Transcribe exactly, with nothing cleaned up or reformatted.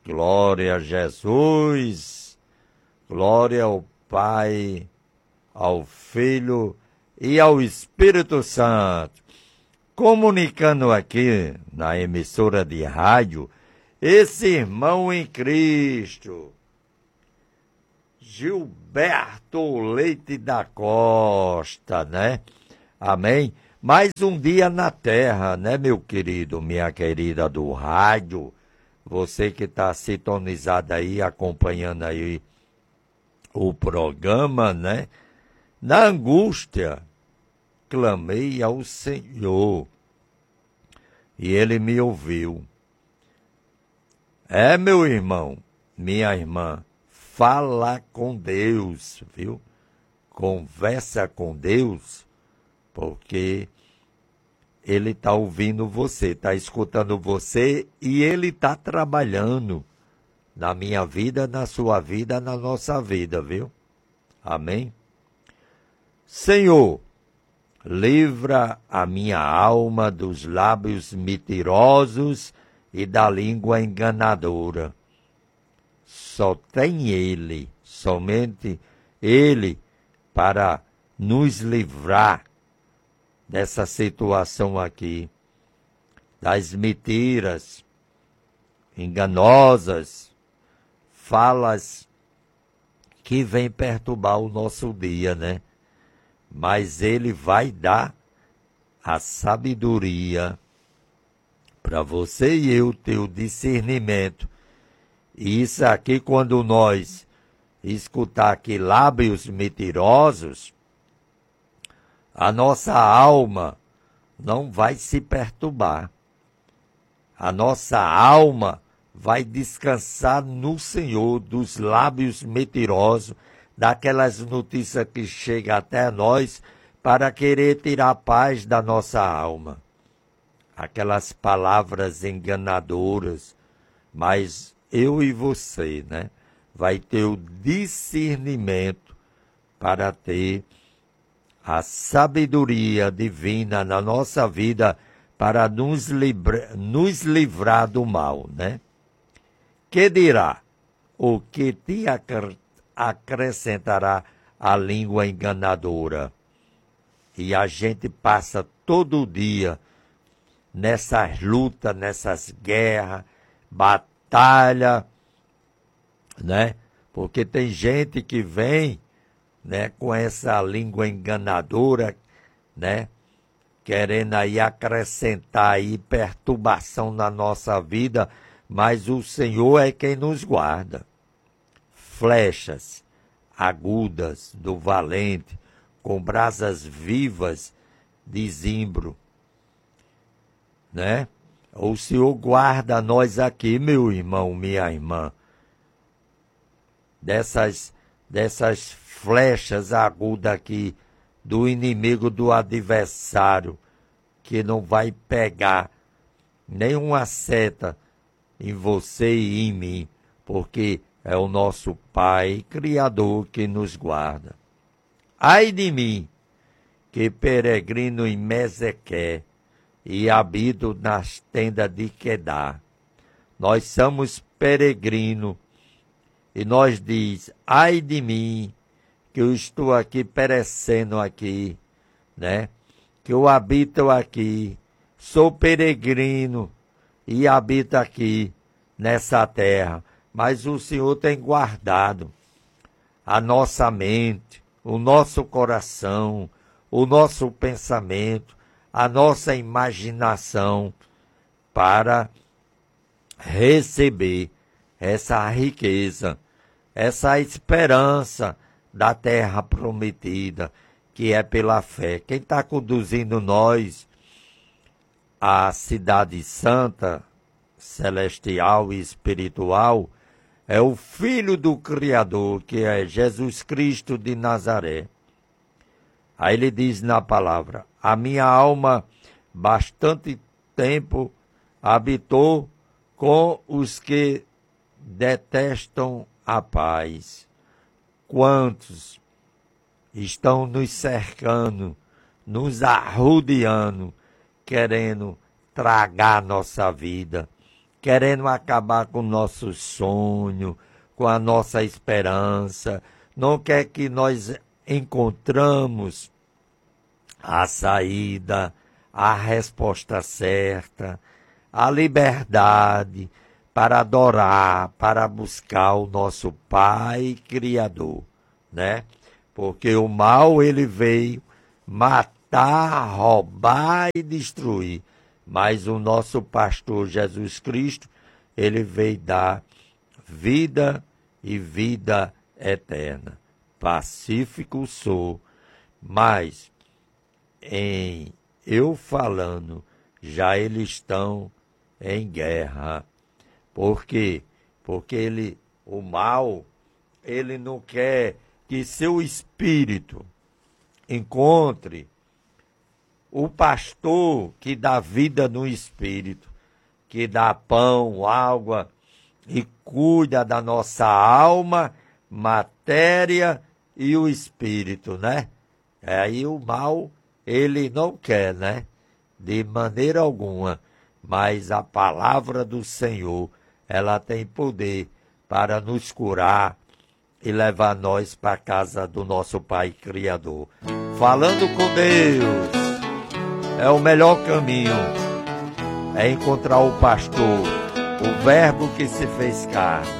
Glória a Jesus, glória ao Pai, ao Filho e ao Espírito Santo. Comunicando aqui na emissora de rádio, esse irmão em Cristo, Gilberto Leite da Costa, né? Amém? Mais um dia na terra, né, meu querido, minha querida do rádio? Você que está sintonizado aí, acompanhando aí o programa, né? Na angústia, clamei ao Senhor e Ele me ouviu. É, meu irmão, minha irmã, fala com Deus, viu? Conversa com Deus, porque Ele está ouvindo você, está escutando você e Ele está trabalhando na minha vida, na sua vida, na nossa vida, viu? Amém? Senhor, livra a minha alma dos lábios mentirosos e da língua enganadora. Só tem Ele, somente Ele, para nos livrar dessa situação aqui, das mentiras enganosas, falas que vêm perturbar o nosso dia, né? Mas Ele vai dar a sabedoria para você e eu ter o discernimento. E isso aqui, quando nós escutar aqui lábios mentirosos, a nossa alma não vai se perturbar. A nossa alma vai descansar no Senhor, dos lábios mentirosos, daquelas notícias que chegam até nós para querer tirar a paz da nossa alma. Aquelas palavras enganadoras, mas eu e você, né, vai ter o discernimento para ter a sabedoria divina na nossa vida para nos, livra, nos livrar do mal, né? Que dirá? O que te acrescentará? acrescentará a língua enganadora. E a gente passa todo dia nessas lutas, nessas guerras, batalha, né? Porque tem gente que vem, né, com essa língua enganadora, né, querendo aí acrescentar aí perturbação na nossa vida, mas o Senhor é quem nos guarda. Flechas agudas do valente, com brasas vivas de zimbro, né? O Senhor guarda nós aqui, meu irmão, minha irmã, dessas, dessas flechas agudas aqui do inimigo, do adversário, que não vai pegar nenhuma seta em você e em mim, porque é o nosso Pai Criador que nos guarda. Ai de mim, que peregrino em Mesequé e habito nas tendas de Quedar. Nós somos peregrinos e nós diz, ai de mim, que eu estou aqui perecendo aqui, né? Que eu habito aqui, sou peregrino e habito aqui nessa terra. Mas o Senhor tem guardado a nossa mente, o nosso coração, o nosso pensamento, a nossa imaginação para receber essa riqueza, essa esperança da terra prometida, que é pela fé. Quem está conduzindo nós à cidade santa, celestial e espiritual, é o Filho do Criador, que é Jesus Cristo de Nazaré. Aí ele diz na palavra, a minha alma bastante tempo habitou com os que detestam a paz. Quantos estão nos cercando, nos arrodeando, querendo tragar nossa vida, querendo acabar com o nosso sonho, com a nossa esperança, não quer que nós encontramos a saída, a resposta certa, a liberdade para adorar, para buscar o nosso Pai Criador, né? Porque o mal, ele veio matar, roubar e destruir. Mas o nosso pastor Jesus Cristo, ele veio dar vida e vida eterna. Pacífico sou, mas em eu falando, já eles estão em guerra. Por quê? Porque ele, o mal, ele não quer que seu espírito encontre o pastor que dá vida no espírito, que dá pão, água e cuida da nossa alma, matéria e o espírito, né? Aí o mal, ele não quer, né? De maneira alguma. Mas a palavra do Senhor, ela tem poder para nos curar e levar nós para a casa do nosso Pai Criador. Falando com Deus é o melhor caminho, é encontrar o pastor, o Verbo que se fez carne.